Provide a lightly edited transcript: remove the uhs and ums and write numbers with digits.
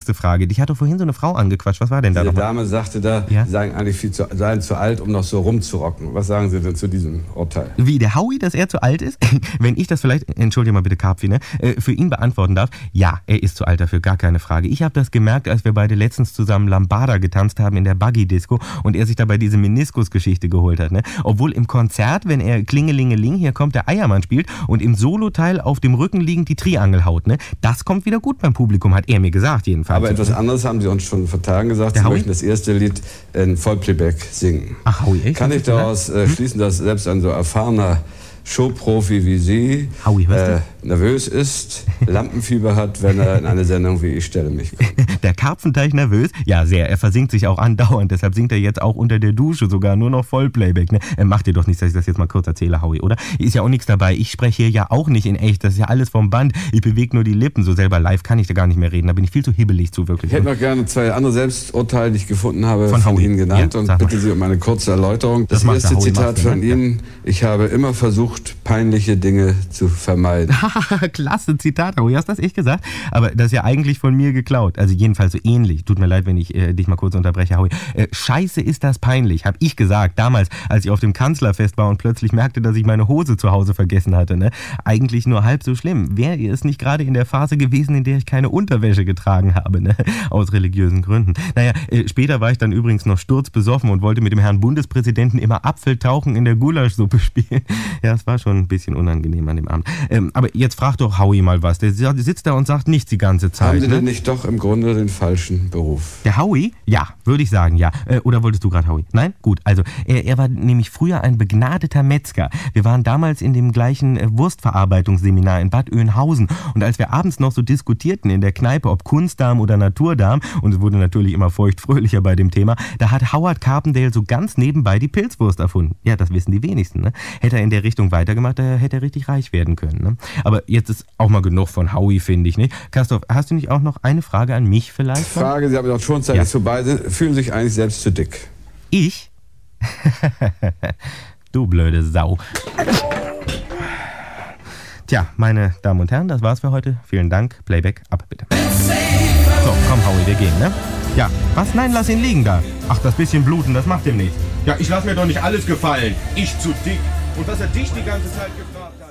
nächste Frage. Dich hat doch vorhin so eine Frau angequatscht. Was war denn da Die noch? Dame sagte da, Sie seien eigentlich seien zu alt, um noch so rumzurocken. Was sagen Sie denn zu diesem Urteil? Wie, der Howie, dass er zu alt ist? Wenn ich das vielleicht, entschuldige mal bitte Karpfi, ne, für ihn beantworten darf, ja, er ist zu alt dafür, gar keine Frage. Ich habe das gemerkt, als wir beide letztens zusammen Lambada getanzt haben in der Buggy-Disco und er sich dabei diese Meniskus-Geschichte geholt hat. Ne? Obwohl im Konzert, wenn er Klingelingeling, hier kommt der Eiermann spielt und im Soloteil auf dem Rücken liegend die Triangel haut. Ne? Das kommt wieder gut beim Publikum, hat er mir gesagt jedenfalls. Aber etwas anderes haben Sie uns schon vor Tagen gesagt. Sie möchten das erste Lied in Vollplayback singen. Ach, Howie, echt? Kann ich daraus schließen, dass selbst ein so erfahrener Showprofi wie Sie nervös ist, Lampenfieber hat, wenn er in eine Sendung wie Ich stelle mich kommt? Der Karpfenteich nervös? Ja, sehr. Er versinkt sich auch andauernd. Deshalb singt er jetzt auch unter der Dusche sogar nur noch Vollplayback. Ne? Macht dir doch nichts, dass ich das jetzt mal kurz erzähle, Howie, oder? Ist ja auch nichts dabei. Ich spreche hier ja auch nicht in echt. Das ist ja alles vom Band. Ich bewege nur die Lippen. So selber live kann ich da gar nicht mehr reden. Da bin ich viel zu hibbelig zu, wirklich. Ich hätte noch gerne 2 andere Selbsturteile, die ich gefunden habe, von Ihnen genannt. Ja, und bitte Sie um eine kurze Erläuterung. Das erste Zitat von Ihnen: Ich habe immer versucht, peinliche Dinge zu vermeiden. Klasse Zitat, Howie, hast das echt gesagt? Aber das ist ja eigentlich von mir geklaut. Also jedenfalls so ähnlich. Tut mir leid, wenn ich dich mal kurz unterbreche, Howie. Scheiße, ist das peinlich, habe ich gesagt. Damals, als ich auf dem Kanzlerfest war und plötzlich merkte, dass ich meine Hose zu Hause vergessen hatte. Ne? Eigentlich nur halb so schlimm. Wäre es nicht gerade in der Phase gewesen, in der ich keine Unterwäsche getragen habe, ne? Aus religiösen Gründen. Naja, später war ich dann übrigens noch sturzbesoffen und wollte mit dem Herrn Bundespräsidenten immer Apfeltauchen in der Gulaschsuppe spielen. Ja, es war schon ein bisschen unangenehm an dem Abend. Aber jetzt frag doch Howie mal was. Der sitzt da und sagt nichts die ganze Zeit. Haben Sie denn nicht doch im Grunde den falschen Beruf? Der Howie? Ja, würde ich sagen, ja. Oder wolltest du gerade Howie? Nein? Gut, also er war nämlich früher ein begnadeter Metzger. Wir waren damals in dem gleichen Wurstverarbeitungsseminar in Bad Oeynhausen und als wir abends noch so diskutierten in der Kneipe, ob Kunstdarm oder Naturdarm, und es wurde natürlich immer feuchtfröhlicher bei dem Thema, da hat Howard Carpendale so ganz nebenbei die Pilzwurst erfunden. Ja, das wissen die wenigsten, ne? Hätte er in der Richtung weitergemacht, hätte er richtig reich werden können, ne? Aber jetzt ist auch mal genug von Howie, finde ich, nicht? Kastorf, hast du nicht auch noch eine Frage an mich vielleicht? Frage, Sie haben doch schon Zeit, vorbei sind. Fühlen Sie sich eigentlich selbst zu dick? Ich? Du blöde Sau. Tja, meine Damen und Herren, das war's für heute. Vielen Dank. Playback ab, bitte. So, komm, Howie, wir gehen, ne? Ja, was? Nein, lass ihn liegen da. Ach, das bisschen bluten, das macht ihm nichts. Ja, ich lass mir doch nicht alles gefallen. Ich zu dick. Und was er dich die ganze Zeit gefragt hat...